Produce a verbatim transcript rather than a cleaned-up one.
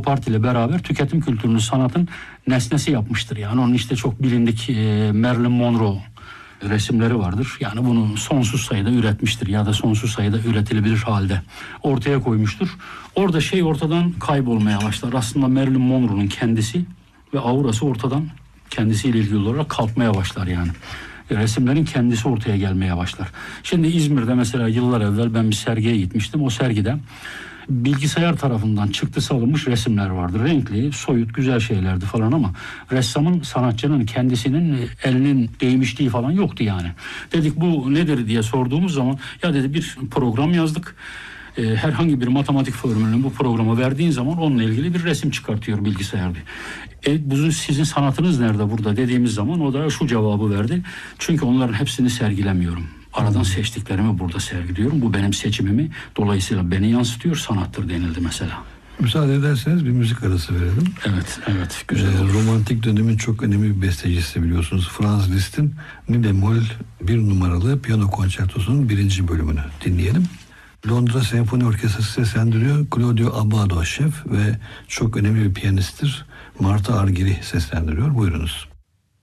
Bonaparte ile beraber tüketim kültürünü sanatın nesnesi yapmıştır. Yani onun işte çok bilindik e, Marilyn Monroe resimleri vardır. Yani bunu sonsuz sayıda üretmiştir ya da sonsuz sayıda üretilebilir halde ortaya koymuştur. Orada şey ortadan kaybolmaya başlar. Aslında Marilyn Monroe'nun kendisi ve aurası ortadan kendisiyle ilgili olarak kalkmaya başlar yani. Resimlerin kendisi ortaya gelmeye başlar. Şimdi İzmir'de mesela yıllar evvel ben bir sergiye gitmiştim. O sergide bilgisayar tarafından çıktısı alınmış resimler vardı. Renkli, soyut, güzel şeylerdi falan ama ressamın, sanatçının kendisinin elinin değmişliği falan yoktu yani. Dedik bu nedir diye sorduğumuz zaman ya dedi bir program yazdık. Ee, herhangi bir matematik formülünü bu programa verdiğin zaman onunla ilgili bir resim çıkartıyor bilgisayar diye. E, bu sizin sanatınız nerede burada dediğimiz zaman o da şu cevabı verdi. Çünkü onların hepsini sergilemiyorum. Aradan seçtiklerimi burada sergiliyorum. Bu benim seçimimi. Dolayısıyla beni yansıtıyor, sanattır denildi mesela. Müsaade ederseniz bir müzik arası verelim. Evet, evet. Güzel ee, olur. Romantik dönemin çok önemli bir bestecisi biliyorsunuz. Franz Liszt'in Mi bemol bir numaralı piyano konçertosunun birinci bölümünü dinleyelim. Londra Senfoni Orkestrası seslendiriyor. Claudio Abbado şef ve çok önemli bir piyanisttir. Marta Arger'i seslendiriyor. Buyurunuz.